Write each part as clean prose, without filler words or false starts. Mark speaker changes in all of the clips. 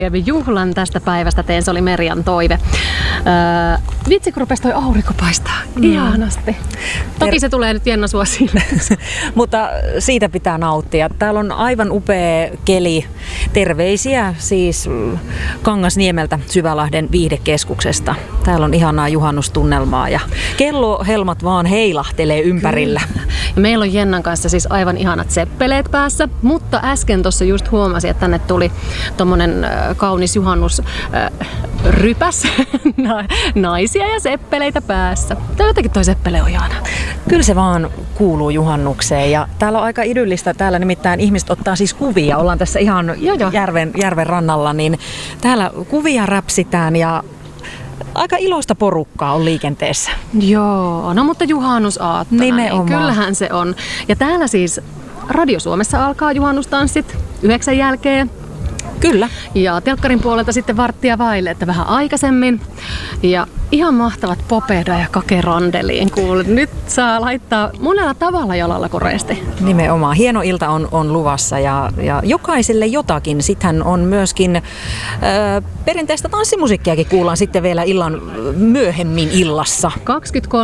Speaker 1: Juhlan tästä päivästä teen, se oli Merjan toive. Vitsi, kun rupesi toi aurinko paistaa. Ihanasti. Toki se tulee nyt Jenna sua sille.
Speaker 2: Mutta siitä pitää nauttia. Täällä on aivan upea keli. Terveisiä siis Kangasniemeltä Syvälahden viihdekeskuksesta. Täällä on ihanaa juhannustunnelmaa ja kellohelmat vaan heilahtelee ympärillä.
Speaker 1: Ja meillä on Jennan kanssa siis aivan ihanat seppeleet päässä, mutta äsken tuossa just huomasin, että tänne tuli tommonen kaunis juhannusrypäs naisia ja seppeleitä päässä. Tämä jotenkin toi seppele on ihana.
Speaker 2: Kyllä se vaan kuuluu juhannukseen ja täällä on aika idyllistä. Täällä nimittäin ihmiset ottaa siis kuvia. Ollaan tässä ihan järven rannalla, niin täällä kuvia räpsitään ja aika iloista porukkaa on liikenteessä.
Speaker 1: Joo, no mutta juhannusaattona, niin kyllähän se on. Ja täällä siis Radio Suomessa alkaa juhannustanssit 9 jälkeen.
Speaker 2: Kyllä.
Speaker 1: Ja telkkarin puolelta sitten varttia vaille, että vähän aikaisemmin. Ja ihan mahtavat Popeda ja Kake Randeliin. Nyt saa laittaa monella tavalla jalalla koreesti.
Speaker 2: Nimenomaan. Hieno ilta on luvassa ja jokaiselle jotakin. Sittenhän on myöskin perinteistä tanssimusiikkiakin kuullaan sitten vielä illan myöhemmin illassa.
Speaker 1: 23.30-01,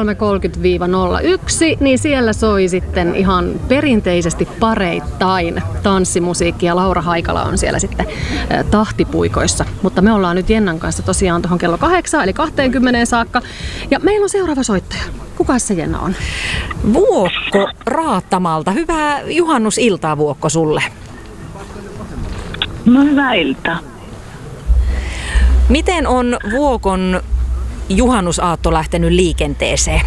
Speaker 1: niin siellä soi sitten ihan perinteisesti pareittain tanssimusiikki ja Laura Haikala on siellä sitten tahtipuikoissa. Mutta me ollaan nyt Jennan kanssa tosiaan tuohon kello 8 eli 20 saakka. Ja meillä on seuraava soittaja. Kuka se Jenna on?
Speaker 2: Vuokko Raattamalta. Hyvää juhannusiltaa Vuokko sulle.
Speaker 3: No hyvää iltaa.
Speaker 2: Miten on Vuokon juhannusaatto lähtenyt liikenteeseen?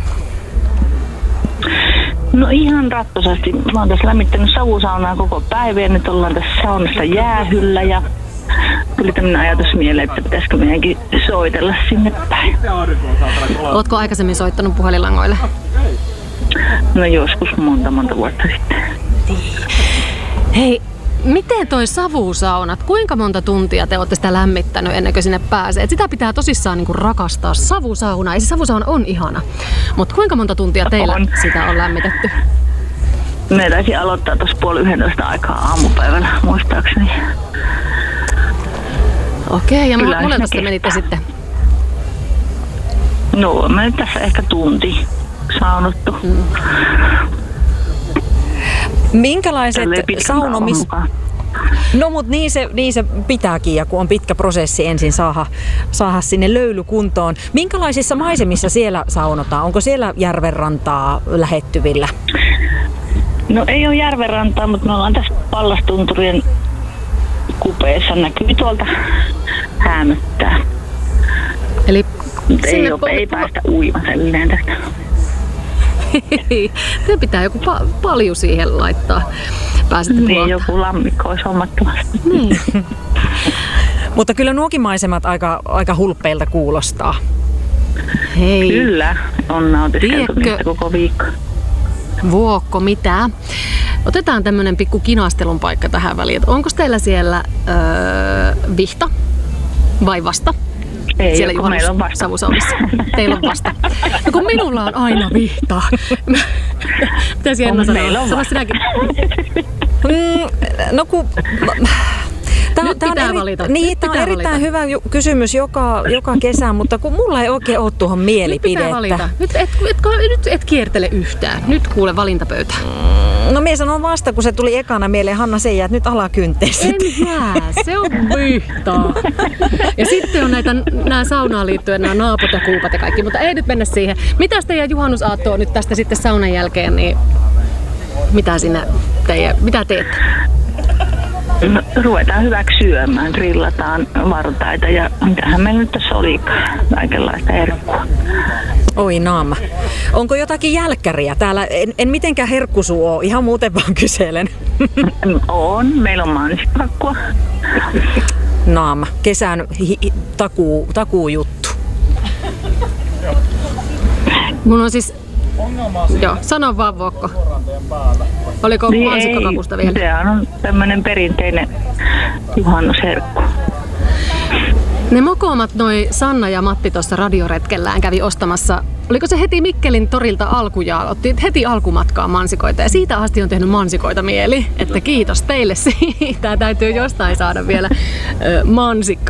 Speaker 3: No ihan rappusasti. Mä oon tässä lämmittänyt savusaunaa koko päivän ja nyt ollaan tässä saunassa jäähyllä ja tuli tämmöinen ajatus mieleen, että pitäisikö meidänkin soitella sinne päin.
Speaker 1: Ootko aikaisemmin soittanut puhelinlangoille?
Speaker 3: No joskus monta vuotta sitten.
Speaker 1: Hei, miten toi savusaunat, kuinka monta tuntia te olette sitä lämmittänyt ennen kuin sinne pääsee? Sitä pitää tosissaan niinku rakastaa, savusauna. Ja se savusauna on ihana. Mutta kuinka monta tuntia teillä sitä on lämmitetty?
Speaker 3: Me taisi aloittaa tuossa 10:30 aikaa aamupäivällä, muistaakseni.
Speaker 1: Okei, ja monelta te menitte sitten?
Speaker 3: No, me nyt tässä ehkä tunti saunottu.
Speaker 2: Minkälaiset saunomis... No mut niin se pitääkin ja kun on pitkä prosessi ensin saada sinne löyly kuntoon. Minkälaisissa maisemissa siellä saunotaan? Onko siellä järvenrantaa lähettyvillä?
Speaker 3: No ei ole järvenrantaa, mutta me ollaan tässä Pallastunturien kupeessa. Näkyy tuolta häämöttää.
Speaker 1: Eli
Speaker 3: ei päästä uimaselleen tästä.
Speaker 1: Te pitää joku paljon siihen laittaa. Pääsette
Speaker 3: niin, joku lammikko olisi hommattomasti.
Speaker 1: Niin.
Speaker 2: Mutta kyllä nuokin maisemat aika hulppeilta kuulostaa.
Speaker 1: Hei.
Speaker 3: Kyllä, on nautiskeltu niistä koko viikko.
Speaker 1: Vuokko, mitä? Otetaan tämmönen pikku kinastelun paikka tähän väliin. Onko teillä siellä vihta vai vasta?
Speaker 3: Ei,
Speaker 1: siellä
Speaker 3: meillä on vasta.
Speaker 1: Savusaunissa. Teillä on vasta. No kun minulla on aina vihta. Mitäs Jenna sanoo?
Speaker 3: Meillä on vasta.
Speaker 1: No kun... Nyt pitää valita.
Speaker 2: Niin, tämä on erittäin hyvä kysymys joka kesä, mutta kun mulla ei oikein ole tuohon mielipidettä.
Speaker 1: Nyt pitää valita. Nyt et kiertele yhtään. Nyt kuule valintapöytä.
Speaker 2: No minä sanon vasta, kun se tuli ekana mieleen Hanna Seijä, että nyt alakynteiset.
Speaker 1: En jää, se on vihtaa. Ja sitten on nämä saunaan liittyen nämä naaput ja kuupat ja kaikki, mutta ei nyt mennä siihen. Mitäs teidän juhannusaatto on nyt tästä sitten saunan jälkeen, niin mitä teette?
Speaker 3: No, ruvetaan hyväksi syömään, grillataan vartaita ja mitähän meillä nyt tässä olikaan, kaikenlaista herkkua.
Speaker 2: Oi naama. Onko jotakin jälkkäriä täällä? En mitenkään herkkusuu ole, ihan muuten vaan kyselen.
Speaker 3: On, meillä on mansikkakakkua.
Speaker 2: Naama, kesän takuu juttu.
Speaker 1: Mun on siis... Joo, sano vaan Vuokko. Oliko mansikkakakusta vielä?
Speaker 3: Se on tämmönen perinteinen juhannusherkku.
Speaker 1: Ne mokomat noi Sanna ja Matti tuossa radioretkellään kävi ostamassa, oliko se heti Mikkelin torilta alkujaan, otti heti alkumatkaan mansikoita ja siitä asti on tehnyt mansikoita mieli, että kiitos teille siitä, täytyy jostain saada vielä mansikka.